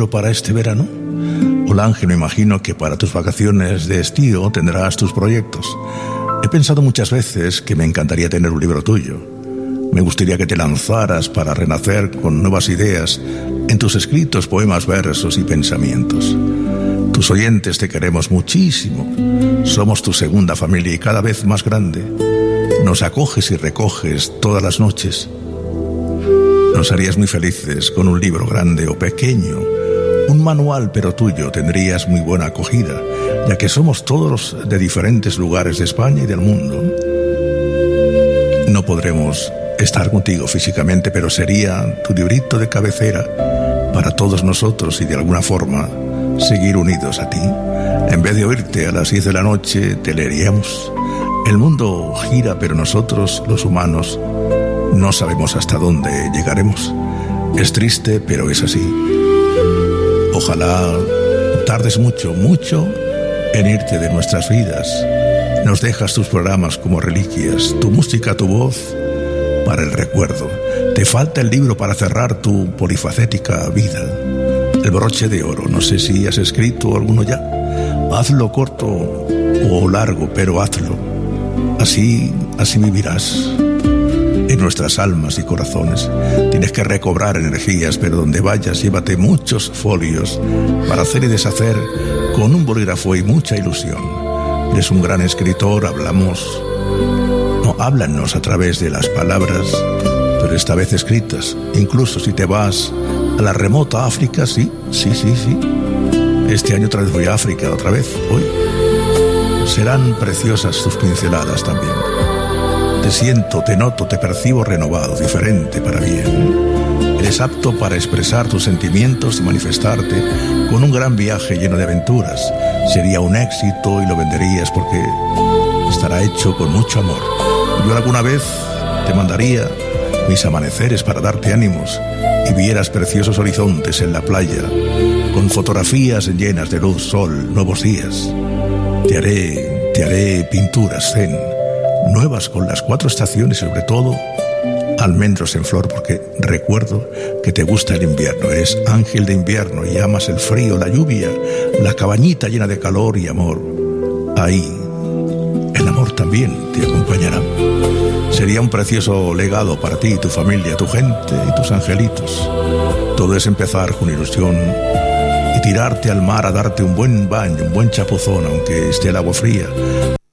libro para este verano? Hola Ángel, me imagino que para tus vacaciones de estío tendrás tus proyectos. He pensado muchas veces que me encantaría tener un libro tuyo. Me gustaría que te lanzaras para renacer con nuevas ideas en tus escritos, poemas, versos y pensamientos. Tus oyentes te queremos muchísimo. Somos tu segunda familia y cada vez más grande. Nos acoges y recoges todas las noches. Nos harías muy felices con un libro grande o pequeño. Un manual pero tuyo tendrías muy buena acogida, ya que somos todos de diferentes lugares de España y del mundo. No podremos estar contigo físicamente, pero sería tu librito de cabecera para todos nosotros y de alguna forma seguir unidos a ti. En vez de oírte a las 10 de la noche, te leeríamos. El mundo gira, pero nosotros, los humanos, no sabemos hasta dónde llegaremos. Es triste, pero es así. Ojalá tardes mucho en irte de nuestras vidas. Nos dejas tus programas como reliquias, tu música, tu voz para el recuerdo. Te falta el libro para cerrar tu polifacética vida. El broche de oro, no sé si has escrito alguno ya. Hazlo corto o largo, pero hazlo. Así vivirás en nuestras almas y corazones. Tienes que recobrar energías, pero donde vayas llévate muchos folios para hacer y deshacer con un bolígrafo y mucha ilusión. Eres un gran escritor, háblanos a través de las palabras, pero esta vez escritas. Incluso si te vas a la remota África, sí. Este año otra vez voy a África, otra vez, hoy. Serán preciosas tus pinceladas también. Te siento, te noto, te percibo renovado, diferente para bien. Eres apto para expresar tus sentimientos y manifestarte con un gran viaje lleno de aventuras. Sería un éxito y lo venderías porque estará hecho con mucho amor. Yo alguna vez te mandaría mis amaneceres para darte ánimos y vieras preciosos horizontes en la playa, con fotografías llenas de luz, sol, nuevos días. Te haré pinturas zen, nuevas con las 4 estaciones y sobre todo almendros en flor, porque recuerdo que te gusta el invierno. Eres ángel de invierno y amas el frío, la lluvia, la cabañita llena de calor y amor. Ahí, el amor también te acompañará. Sería un precioso legado para ti, tu familia, tu gente y tus angelitos. Todo es empezar con ilusión y tirarte al mar a darte un buen baño, un buen chapuzón, aunque esté el agua fría.